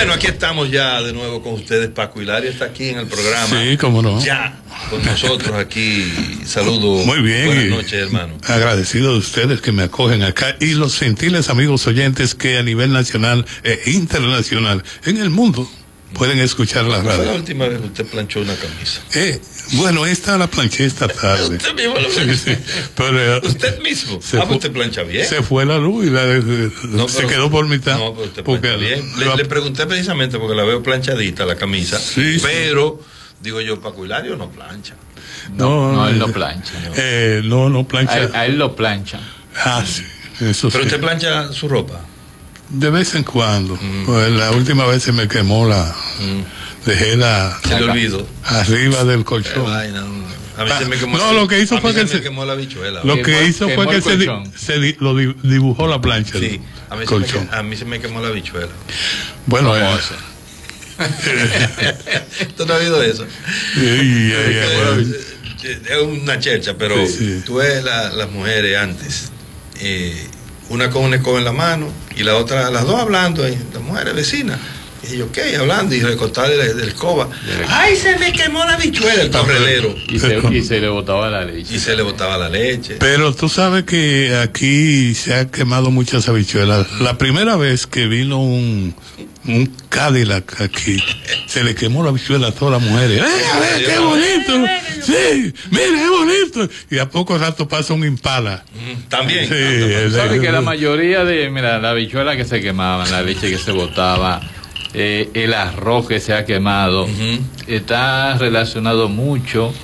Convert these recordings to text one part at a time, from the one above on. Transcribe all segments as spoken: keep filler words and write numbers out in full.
Bueno, aquí estamos ya de nuevo con ustedes. Paco Hilario está aquí en el programa. Sí, cómo no. Ya con nosotros aquí. Saludos. Muy bien. Buenas noches, hermano. Agradecido de ustedes que me acogen acá y los gentiles amigos oyentes que a nivel nacional e internacional en el mundo pueden escuchar la radio. ¿Fue la última vez que usted planchó una camisa? Eh, bueno, esta la planché esta tarde. Usted mismo lo planchó. Sí, sí. Pero, usted mismo. Se ah, fue, usted plancha bien. Se fue la luz y la, no, se pero, quedó por mitad. No, pero usted plancha bien. Le, le pregunté precisamente porque la veo planchadita la camisa. Sí, pero, sí. digo yo, Paco Hilario no plancha. No, no, no él no plancha. No, eh, no, no plancha. A él, a él lo plancha. Ah, sí. Eso pero sí. usted plancha su ropa. De vez en cuando. Mm. Pues la última vez se me quemó la. Mm. Dejé la. Se le olvidó. Arriba del colchón. Eh, ay, no, no. A mí ah, se me quemó. No, lo que hizo fue que se se. quemó la bichuela. Lo que hizo fue que se, se di, lo dibujó la plancha. Sí, a mí, se me, a mí se me quemó la bichuela. Bueno, eh. ¿Tú no has oído eso? Sí, yeah, yeah, bueno. Es una chercha, pero sí, sí. Tú ves la, las mujeres antes, eh, una con una escoba en la mano y la otra, las dos hablando, eh, las mujeres vecinas. Y yo, ¿qué? Hablando y recortar de la, de la escoba. ¡Ay, se me quemó la bichuela! El corredero. Y se, y se le botaba la leche. Y se le botaba la leche. Pero tú sabes que aquí se han quemado muchas habichuelas. La primera vez que vino un, un Cadillac aquí, se le quemó la habichuela a todas las mujeres. ¡Eh, a ver, qué bonito! Sí, mira, es bonito. Y a poco rato pasa un Impala. Mm, también. Sí, ¿sabes que la mayoría de, mira, la habichuela que se quemaban, la leche que se botaba, Eh, el arroz que se ha quemado, uh-huh. está relacionado mucho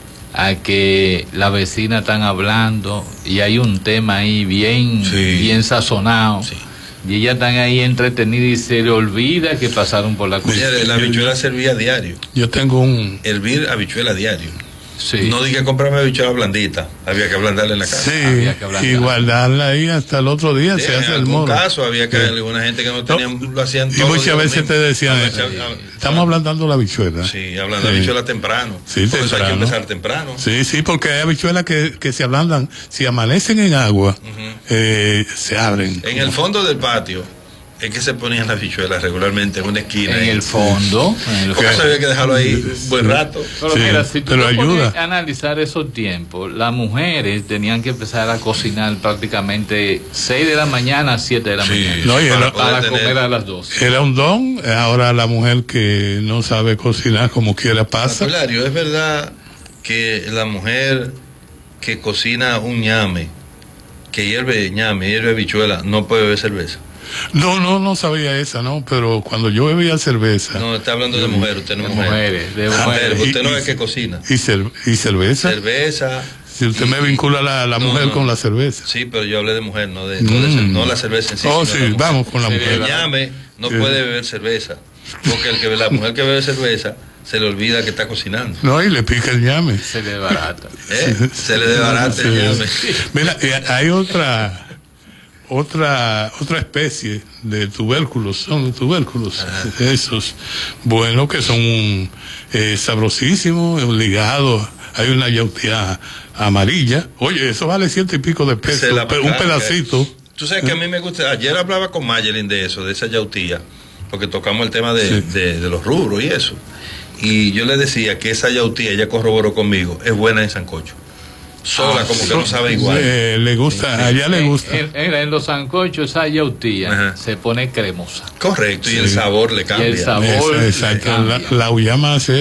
a que las vecinas están hablando y hay un tema ahí bien, sí. bien sazonado, sí. y ellas están ahí entretenidas y se le olvida que pasaron por la cocina. La habichuela servía a diario. Yo tengo un... Hervir habichuela a diario. Sí. No dije comprarme habichuela blandita, había que ablandarla en la casa. Sí, había que y guardarla ahí hasta el otro día. Sí, se hace el moro. En caso había que darle una gente que no tenían, no, lo hacían todo. Y muchas veces te decían, sí. estamos ablandando la habichuela. Sí, hablando de sí. habichuela temprano. Sí, por temprano. eso hay que empezar temprano. Sí, sí, porque hay habichuelas que, que se ablandan, si amanecen en agua, uh-huh. eh, se abren. En el fondo del patio es que se ponían las bichuelas regularmente en una esquina. En el fondo. En el Porque eso había que dejarlo ahí un buen rato. Pero sí, mira, si tú pero te ayuda. pones a analizar esos tiempos, las mujeres tenían que empezar a cocinar prácticamente seis de la mañana a siete de la sí, mañana. No, y para era, para tener, comer a las doce. Era un don. Ahora la mujer que no sabe cocinar como quiera pasa. Claro, es verdad que la mujer que cocina un ñame, que hierve ñame, hierve bichuela, no puede beber cerveza. No, no, no sabía esa, ¿no? Pero cuando yo bebía cerveza... No, está hablando de mujer, usted no es mujer. Mujeres, de ah, mujeres. Usted y, no y, es que cocina. ¿Y, cer y cerveza? Cerveza. Si usted y, me vincula a la, la no, mujer no. con la cerveza. Sí, pero yo hablé de mujer, no de, no, de, no la cerveza en sí. Oh, sí, vamos con la sí, mujer. El llame no sí. puede beber cerveza, porque el que la mujer que bebe cerveza se le olvida que está cocinando. No, y le pica el llame. Se le desbarata. ¿Eh? Sí. Se le desbarata el llame. Mira, hay otra... otra otra especie de tubérculos, son tubérculos, ajá. esos, bueno, que son eh, sabrosísimos, ligados, hay una yautía amarilla, oye, eso vale ciento y pico de pesos, un pedacito. Tú sabes que a mí me gusta, ayer hablaba con Mayelin de eso, de esa yautía, porque tocamos el tema de, sí. de, de los rubros y eso, y yo le decía que esa yautía, ella corroboró conmigo, es buena en sancocho. Sola, ah, como que no sabe igual. Eh, le gusta, sí, allá le gusta. En, en, en los sancochos, esa yautía ajá. se pone cremosa. Correcto, sí. Y el sabor le cambia. Y el sabor Exacto, la, la uyama hace